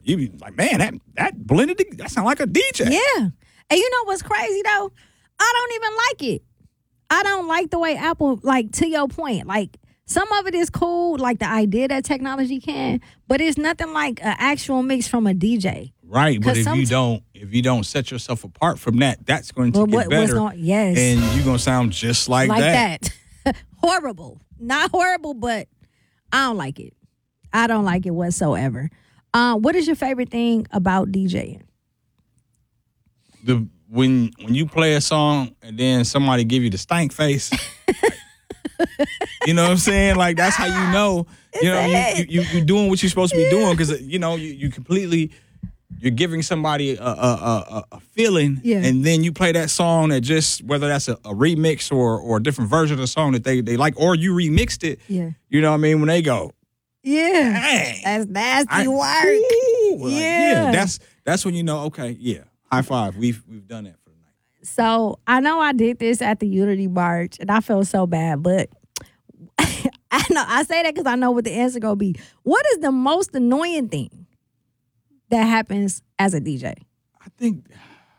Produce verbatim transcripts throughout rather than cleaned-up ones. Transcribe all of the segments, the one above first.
You be like, man, that that blended, that sound like a D J. Yeah. And you know what's crazy, though? I don't even like it. I don't like the way Apple, like, to your point, like, some of it is cool, like the idea that technology can, but it's nothing like an actual mix from a D J. Right, but if you don't, if you don't set yourself apart from that, that's going to well, get what, better. Going, yes, and you're gonna sound just like, like that. that. Horrible, not horrible, but I don't like it. I don't like it whatsoever. Uh, what is your favorite thing about DJing? The when when you play a song and then somebody give you the stank face. You know what I'm saying? Like, that's how you know, you know, you, you, you, you're doing what you're supposed to be doing because, you know, you, you completely, you're giving somebody a, a, a, a feeling, yeah. and then you play that song that just, whether that's a, a remix or, or a different version of the song that they, they like, or you remixed it, yeah. You know what I mean? When they go, yeah, dang, that's nasty I, work. Ooh, like, yeah. yeah, that's that's when you know, okay, yeah, high five, we've we've done that for the night. So I know I did this at the Unity March, and I felt so bad, but I know I say that because I know what the answer gonna be. What is the most annoying thing that happens as a D J? I think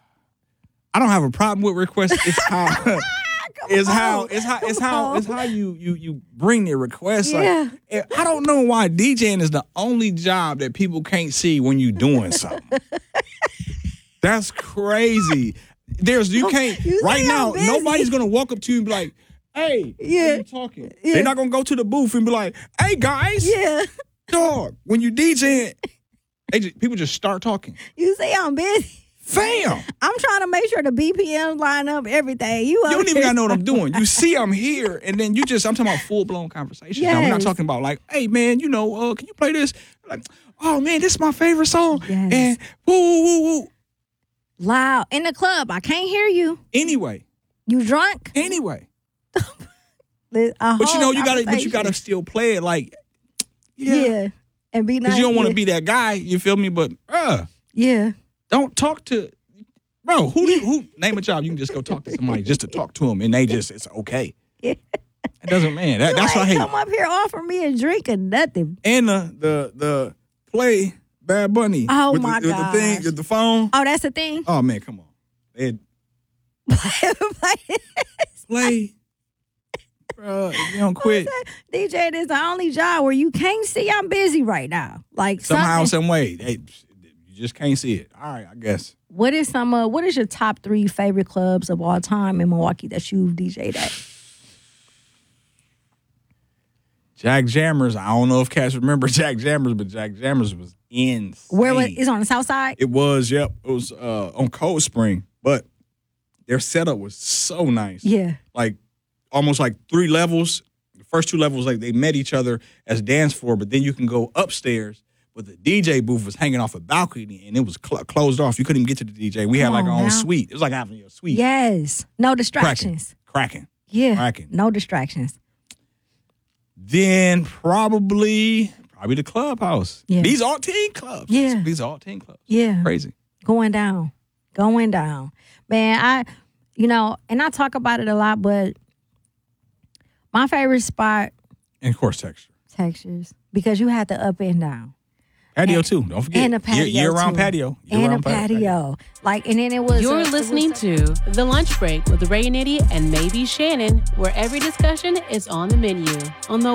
I don't have a problem with requests. It's how it's how it's how it's how it's how you you you bring the request. Yeah. Like, I don't know why DJing is the only job that people can't see when you doing something. That's crazy. There's you can't you right now. busy. Nobody's gonna walk up to you and be like, "Hey, yeah, are you talking?" Yeah. They're not gonna go to the booth and be like, "Hey guys, yeah, dog." When you DJing, they just, people just start talking. You say I'm busy. Fam, I'm trying to make sure the B P Ms line up, everything. You, you don't even gotta know what I'm doing. You see I'm here, and then you just, I'm talking about full-blown conversation. Yes. Now, we're not talking about like, hey, man, you know, uh, can you play this? Like, oh, man, this is my favorite song. Yes. And woo, woo, woo, woo. Loud. In the club, I can't hear you. Anyway. You drunk? Anyway. A but you know, you gotta, but you conversation. gotta still play it like, yeah. Yeah. And be nice. Because you don't want to yeah. be that guy, you feel me? But, uh, yeah. don't talk to, bro, who do you, who, name a job, you can just go talk to somebody just to talk to them, and they just, it's okay. Yeah. It doesn't, man, that, You that's ain't what I hate. come up here offer me a drink or nothing. And the, the, the play Bad Bunny. Oh, with my the, with gosh. the thing, with the phone. Oh, that's the thing? Oh, man, come on. It, play. Bro, if you don't quit. D J, this is the only job where you can't see I'm busy right now. Like Somehow, something. some way. Hey, you just can't see it. All right, I guess. What is some? Uh, what is your top three favorite clubs of all time in Milwaukee that you've D J'd at? Jack Jammers. I don't know if cats remember Jack Jammers, but Jack Jammers was insane. Where was is on the south side? It was, yep. It was uh, on Cold Spring, but their setup was so nice. Yeah. Like almost like three levels. The first two levels, like they met each other as dance floor, but then you can go upstairs. But the D J booth was hanging off a balcony, and it was cl- closed off. You couldn't even get to the D J. We had Come like our on own now. suite. It was like having a suite. Yes. No distractions. Cracking. Yeah. Cracking. No distractions. Then probably probably the clubhouse. Yeah. These all teen clubs. Yeah. These all teen clubs. Yeah. Crazy. Going down. Going down. Man, I, you know, and I talk about it a lot, but my favorite spot, And of course, texture. Textures, because you had the up and down. Patio And- too. Don't forget. And a patio, Year, year-round too. patio. And Year-round a pa- patio. Like, and then it was... You're uh, it was listening a- to The Lunch Break with Ray and Eddie and maybe Shannon, where every discussion is on the menu on the